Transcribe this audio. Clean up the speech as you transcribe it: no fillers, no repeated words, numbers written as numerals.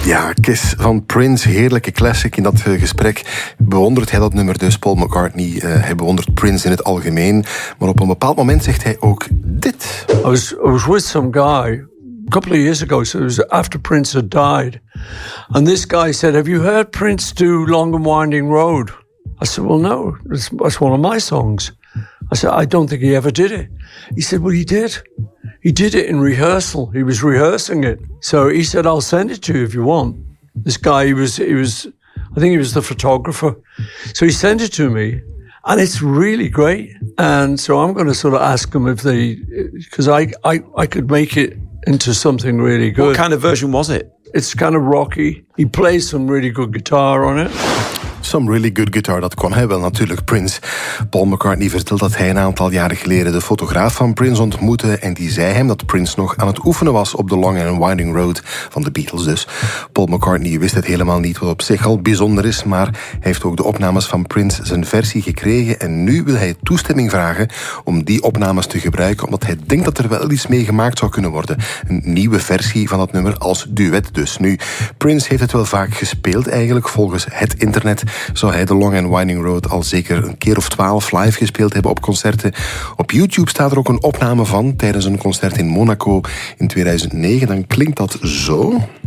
Ja, Kiss van Prince, heerlijke classic. In dat gesprek bewondert hij dat nummer dus, Paul McCartney. Hij bewondert Prince in het algemeen. Maar op een bepaald moment zegt hij ook dit. I was with some guy a couple of years ago, so it was after Prince had died. And this guy said, "Have you heard Prince do Long and Winding Road?" I said, "Well, no, that's one of my songs." I said, "I don't think he ever did it." He said, "Well, he did. He did it in rehearsal. He was rehearsing it." So he said, "I'll send it to you if you want." This guy, he was I think he was the photographer. So he sent it to me, and it's really great. And so I'm going to sort of ask him if because I could make it into something really good. What kind of version was it? It's kind of rocky. He plays some really good guitar on it. Some really good guitar, dat kon hij wel natuurlijk, Prince. Paul McCartney vertelt dat hij een aantal jaren geleden de fotograaf van Prince ontmoette en die zei hem dat Prince nog aan het oefenen was op de Long and Winding Road van de Beatles dus. Paul McCartney wist het helemaal niet, wat op zich al bijzonder is, maar hij heeft ook de opnames van Prince zijn versie gekregen en nu wil hij toestemming vragen om die opnames te gebruiken, omdat hij denkt dat er wel iets mee gemaakt zou kunnen worden. Een nieuwe versie van dat nummer als duet dus. Nu, Prince heeft het wel vaak gespeeld eigenlijk, volgens het internet zou hij de Long and Winding Road al zeker een keer of 12 live gespeeld hebben op concerten. Op YouTube staat er ook een opname van tijdens een concert in Monaco in 2009. Dan klinkt dat zo.